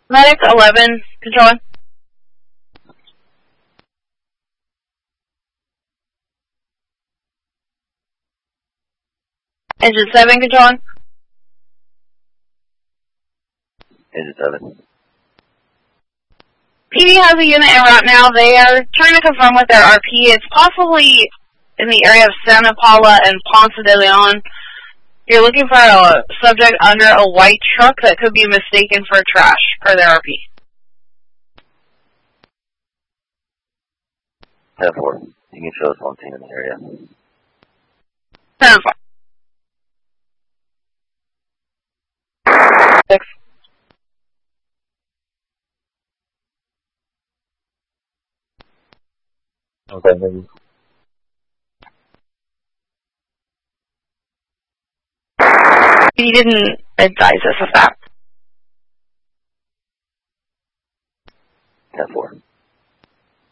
Medic 11, controlling. Engine 7, controlling. Engine 7. PD has a unit en route now. They are trying to confirm with their RP. It's possibly in the area of Santa Paula and Ponce de Leon. You're looking for a subject under a white truck that could be mistaken for trash, per their RP. 10-4. You can show us one team in the area. 10-4. 6. Okay, maybe. He didn't advise us of that. 10-4.